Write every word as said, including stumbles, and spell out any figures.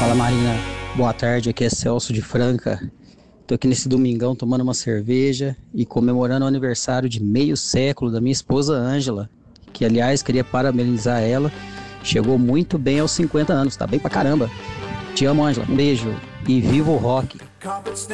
Fala Marina, boa tarde, aqui é Celso de Franca. Tô aqui nesse domingão tomando uma cerveja e comemorando o aniversário de meio século da minha esposa Ângela, que aliás queria parabenizar ela, chegou muito bem aos cinquenta anos, tá bem pra caramba. Te amo, Ângela, um beijo e viva o rock!